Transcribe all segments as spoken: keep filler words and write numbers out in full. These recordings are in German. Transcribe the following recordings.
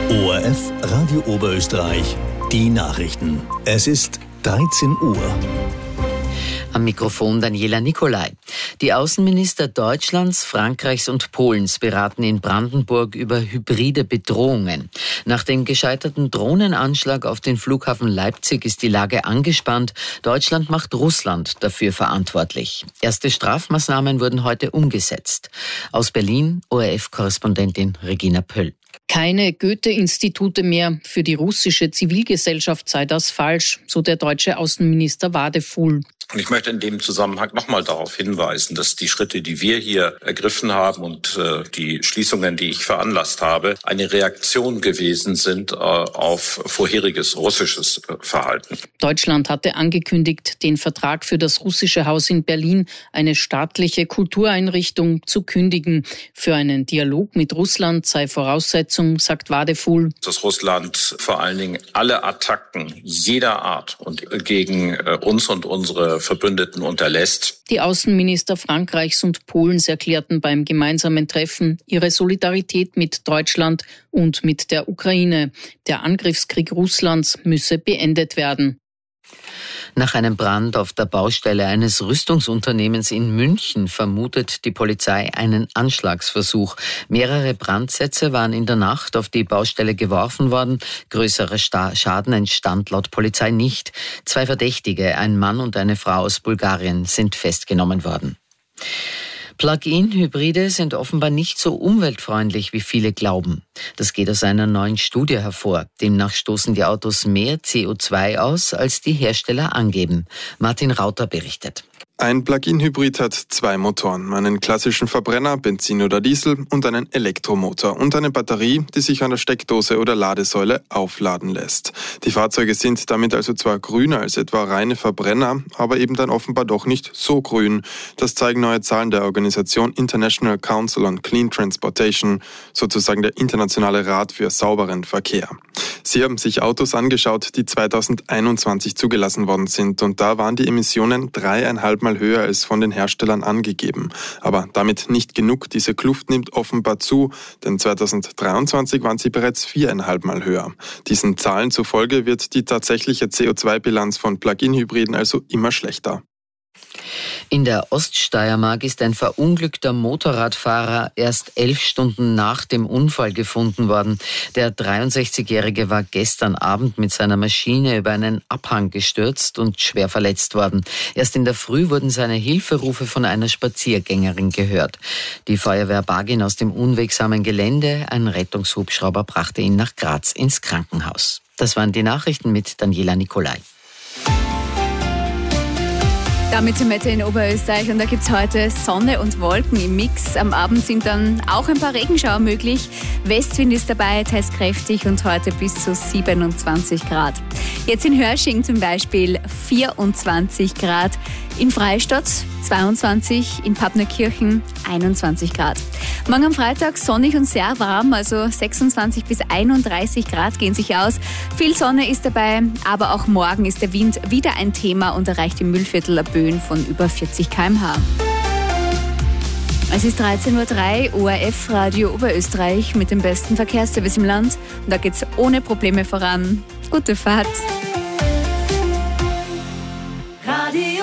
O R F Radio Oberösterreich, die Nachrichten. Es ist dreizehn Uhr. Am Mikrofon Daniela Nicolai. Die Außenminister Deutschlands, Frankreichs und Polens beraten in Brandenburg über hybride Bedrohungen. Nach dem gescheiterten Drohnenanschlag auf den Flughafen Leipzig ist die Lage angespannt. Deutschland macht Russland dafür verantwortlich. Erste Strafmaßnahmen wurden heute umgesetzt. Aus Berlin O R F-Korrespondentin Regina Pöll. Keine Goethe-Institute mehr. Für die russische Zivilgesellschaft sei das falsch, so der deutsche Außenminister Wadefuhl. Und ich möchte in dem Zusammenhang nochmal darauf hinweisen, dass die Schritte, die wir hier ergriffen haben und äh, die Schließungen, die ich veranlasst habe, eine Reaktion gewesen sind äh, auf vorheriges russisches äh, Verhalten. Deutschland hatte angekündigt, den Vertrag für das russische Haus in Berlin, eine staatliche Kultureinrichtung, zu kündigen. Für einen Dialog mit Russland sei Voraussetzung, sagt Wadefuhl, dass Russland vor allen Dingen alle Attacken jeder Art und gegen äh, uns und unsere Verbündeten unterlässt. Die Außenminister Frankreichs und Polens erklärten beim gemeinsamen Treffen ihre Solidarität mit Deutschland und mit der Ukraine. Der Angriffskrieg Russlands müsse beendet werden. Nach einem Brand auf der Baustelle eines Rüstungsunternehmens in München vermutet die Polizei einen Anschlagsversuch. Mehrere Brandsätze waren in der Nacht auf die Baustelle geworfen worden. Größerer Schaden entstand laut Polizei nicht. Zwei Verdächtige, ein Mann und eine Frau aus Bulgarien, sind festgenommen worden. Plug-in-Hybride sind offenbar nicht so umweltfreundlich, wie viele glauben. Das geht aus einer neuen Studie hervor. Demnach stoßen die Autos mehr C O zwei aus, als die Hersteller angeben. Martin Rauter berichtet. Ein Plug-in-Hybrid hat zwei Motoren, einen klassischen Verbrenner, Benzin oder Diesel und einen Elektromotor und eine Batterie, die sich an der Steckdose oder Ladesäule aufladen lässt. Die Fahrzeuge sind damit also zwar grüner als etwa reine Verbrenner, aber eben dann offenbar doch nicht so grün. Das zeigen neue Zahlen der Organisation International Council on Clean Transportation, sozusagen der internationale Rat für sauberen Verkehr. Sie haben sich Autos angeschaut, die zweitausendeinundzwanzig zugelassen worden sind, und da waren die Emissionen dreieinhalb Mal höher als von den Herstellern angegeben. Aber damit nicht genug, diese Kluft nimmt offenbar zu, denn zweitausenddreiundzwanzig waren sie bereits viereinhalb Mal höher. Diesen Zahlen zufolge wird die tatsächliche C O zwei Bilanz von Plug-in-Hybriden also immer schlechter. In der Oststeiermark ist ein verunglückter Motorradfahrer erst elf Stunden nach dem Unfall gefunden worden. Der dreiundsechzigjährige war gestern Abend mit seiner Maschine über einen Abhang gestürzt und schwer verletzt worden. Erst in der Früh wurden seine Hilferufe von einer Spaziergängerin gehört. Die Feuerwehr barg ihn aus dem unwegsamen Gelände. Ein Rettungshubschrauber brachte ihn nach Graz ins Krankenhaus. Das waren die Nachrichten mit Daniela Nicolai. Damit sind wir jetzt in Oberösterreich und da gibt es heute Sonne und Wolken im Mix. Am Abend sind dann auch ein paar Regenschauer möglich. Westwind ist dabei, teils kräftig und heute bis zu siebenundzwanzig Grad. Jetzt in Hörsching zum Beispiel vierundzwanzig Grad, in Freistadt zweiundzwanzig, in Pappnerkirchen einundzwanzig Grad. Morgen am Freitag sonnig und sehr warm, also sechsundzwanzig bis einunddreißig Grad gehen sich aus. Viel Sonne ist dabei, aber auch morgen ist der Wind wieder ein Thema und erreicht im Mühlviertel Böen von über vierzig Kilometer pro Stunde. Es ist dreizehn Uhr drei, O R F Radio Oberösterreich mit dem besten Verkehrsservice im Land. Und da geht's ohne Probleme voran. Gute Fahrt. Radio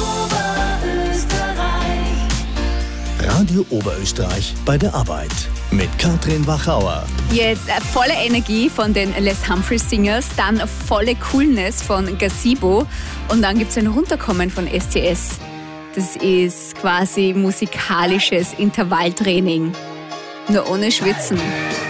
Oberösterreich. Radio Oberösterreich bei der Arbeit. Mit Katrin Wachauer. Jetzt äh, volle Energie von den Les Humphreys Singers, dann volle Coolness von Gazebo und dann gibt es ein Runterkommen von S T S. Das ist quasi musikalisches Intervalltraining, nur ohne Schwitzen.